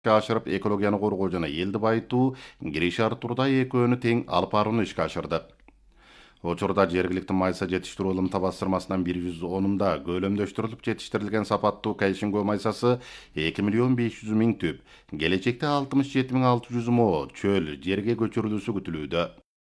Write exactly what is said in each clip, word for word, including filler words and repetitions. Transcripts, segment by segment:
ашырып, экологияны коргоо жана элди байытуу, кириш артуурда экөөнү тең алып барууну ишке ашырдык. Учурда жергиликтүү майса жетиштирүү ылым табастырмасынан бир жүз онунда көлөмдөштүрүлүп жетиштирилген сапаттуу кайшинго майсасы эки миллион беш жүз миң түп, келечекте алтымыш жети миң алты жүз мо чөл жерге көчүрүлүүсү күтүлүүдө.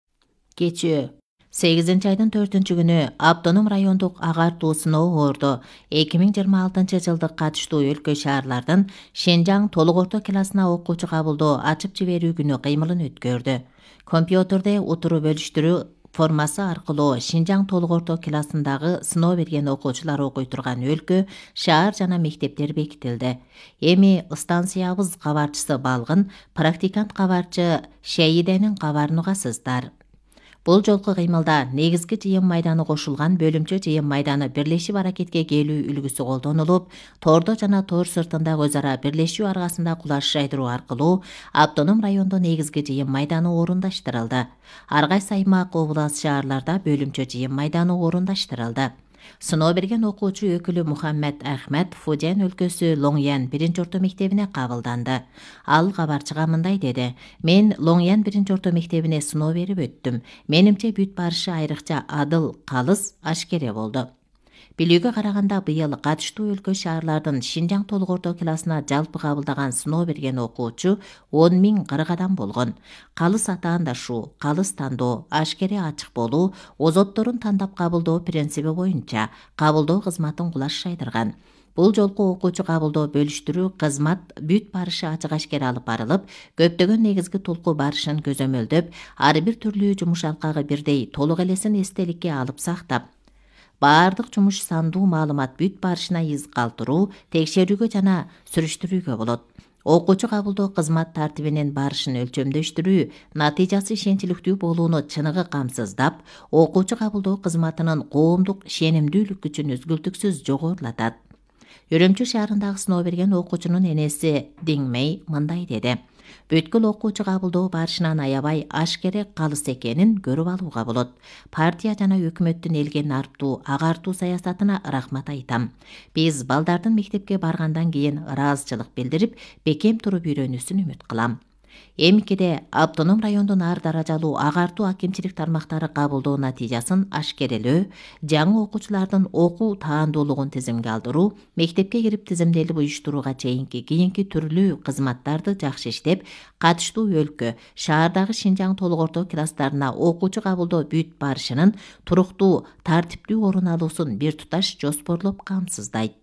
Кечүү сегизинчи айдын төртүнчү күнү автоном райондук агартуу сыноо орду. эки миң жыйырма алтынчы жылдык катыштуу өлкө шаарлардын Шенжаң толук орто классына окуучу кабылдоо ачып жиберүү күнү кыймылын өткөрдү. Компьютерде утуру бөлүштүрүү формасы аркылуу Шинжаң толук орто классындагы сыноо берген окуучулар окуй турган өлкө, шаар жана мектептер бекитилди. Эми станциябыз кабарчысы Балгын, практикант кабарчы Шейиденин кабарын угасыздар. Бул жолку кыймылда негизги жыйын майданы кошулган бөлүмчө жыйын майданы бирлешип аракетке келүү үлгүсү колдонулуп, тордо жана тор сыртындагы өз ара бирлешүү аргасында кулаш жайдыруу аркылуу автоном райондо негизги жыйын майданы орундаштырылды. Ар кайсы аймак, област, шаарларда бөлүмчө жыйын майданы орундаштырылды. Сыноо берген окуучу өкүлү Мухаммед Ахмед Фуден өлкөсү Лоңьян биринчи орто мектебине кабылданды. Ал кабарчыга мындай деди: "Мен Лоңьян биринчи орто мектебине сыноо берип өттүм. Менимче бүт барышы айрыкча адыл, калыс, ашкере болду. Билүүгө караганда быйыл катыштуу өлкө шаарлардын Шинжаң толук орто классына жалпы кабылдаган сыноо берген окуучу он миң кырк адам болгон. Калыс атаандашуу, калыс тандоо, ашкере ачык болуу, озотторун тандап кабылдоо принциби боюнча кабылдоо кызматын кулаш жайдырган. Бул жолку окуучу кабылдоо бөлүштүрүү кызмат бүт барышы ачык ашкере алып барылып, көптөгөн негизги толку барышын көзөмөлдөп, ар бир түрлүү жумуш алкагы бирдей толук элесин эстеликке алып сактап, баардык жумуш сандуу маалымат бүт барышына из калтыруу, текшерүүгө жана сүрүштүрүүгө болот. Окуучу кабылдоо кызмат тартибинин барышын өлчөмдөштүрүү, натыйжасы ишенчиликтүү болууну чыныгы камсыздап, окуучу кабылдоо кызматынын коомдук ишенимдүүлүк күчүн үзгүлтүксүз жогорулатат. Үрүмчү шаарындагы сыноо берген окуучунун энеси Диңмей мындай деди: "Бүткүл окуучу кабылдоо барышынан аябай ашкере, калыс экенин көрүп алууга болот. Партия жана өкмөттүн элге нарптуу, агартуу саясатына рахмат айтам. Биз балдардын мектепке баргандан кийин ыраазычылык билдирип, бекем туруп үйрөнүүсүн үмүт кылам." Эмикеде автоном райондун ар даражалуу агартуу акимчилик тармактары кабылдоо натыйжасын ашкерелөө, жаңы окуучулардын окуу таандуулугун тизимге алдыруу, мектепке кирип тизимделип уюштурууга чейинки кийинки түрлүү кызматтарды жакшы иштеп, катыштуу өлкө, шаардагы Шинжаң толук орто класстарына окуучу кабылдоо бүт барышынын туруктуу, тартиптүү орун алуусун бир туташ жоспорлоп камсыздайт.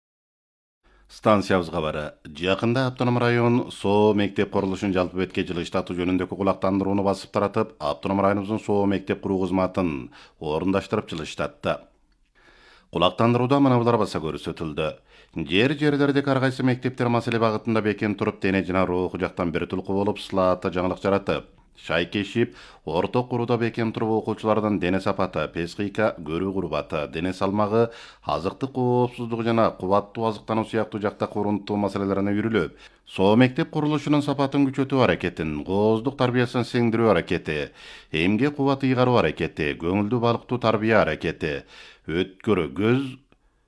Станциябыз кабары. Жакында автоном район СО мектеп курулушун жалпы бетке жылыштатуу жөнүндөгү кулактандырууну басып таратып, автоном районубуздун СО мектеп куруу кызматын орундаштырып жылыштатты. Кулактандырууда мына булар баса көрсөтүлдү. Жер жерлердеги ар кайсы мектептер маселе багытында бекем туруп, дене жана руху жактан бир тулку болуп, сылаатта жаңылык жаратып, шайкешип, орто курууда бекем туруп окуучулардын дене сапаты, психика, көрүү курбаты, дене салмагы, азыктык коопсуздугу жана кубаттуу азыктануу сыяктуу жакта урунттуу маселелерине үйрүлүп, СО мектеп курулушунун сапатын күчөтүү аракетин, кооздук тарбиясын сиңдирүү аракети, эмгек кубаты ыйгаруу аракети, көңүлдүү балыктуу тарбия аракети, өткөрү көз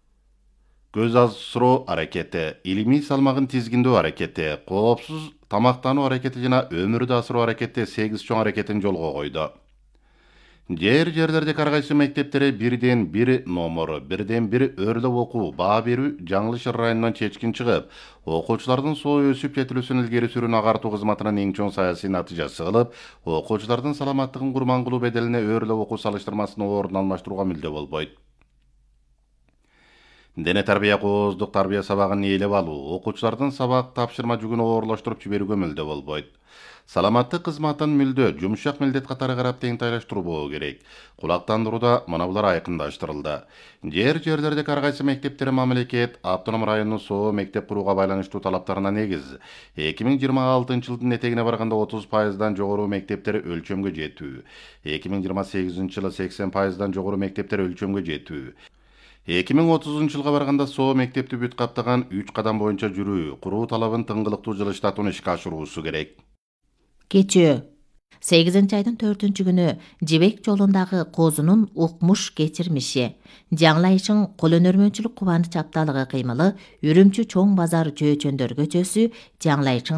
көз асыроо аракети, илимий салмагын тизгиндөө аракети, коопсуз тамактануу аракети жана өмүрдү асыроо аракети сегиз чоң аракетин жолго койду. Жер жерлердеги ар кайсы мектептери бирден бир номер, бирден бир өрлөп окуу, баа берүү, жаңылыш районунан чечкин чыгып, окуучулардын СО өсүп жетилүүсүн илгери сүрүүнү агартуу кызматынын эң чоң саясий натыйжасы кылып, окуучулардын саламаттыгын курман кылуу беделине өрлөп окуу салыштырмасынын ордун алмаштырууга мүлдө болбойт. Дене тарбия кооздук тарбия сабагын ээлеп алуу, окуучулардын сабак тапшырма жүгүн оорлоштуруп жиберүүгө мүлдө болбойт. Саламаттык кызматын мүлдө жумшак милдет катары карап теңтайлаштыруу болуу керек. Кулактандырууда мына булар айкындаштырылды. Жер жерлердеги ар кайсы мектептер мамлекет автоном районунун СО мектеп курууга байланыштуу талаптарына негиз эки миң жыйырма алтынчы жылдын этегине барганда отуз пайыздан жогору мектептер өлчөмгө жетүү, эки миң жыйырма сегизинчи жылы сексен пайыздан жогору мектептер өлчөмгө жетүү, эки миң отузунчу жылга барганда СО мектепти бүт каптаган үч кадам боюнча жүрүү, куруу талабын тыңгылыктуу жылыштатууну ишке ашыруусу керек. Кечүү сегизинчи айдын төртүнчү күнү Жибек жолундагы Козунун укмуш кечирмиши, Жаңлайшың кол өнөрмөнчүлүк кубаныч апталыгы кыймылы, Үрүмчү чоң базар жөөчөндөр көчөсү, Жаңлайшың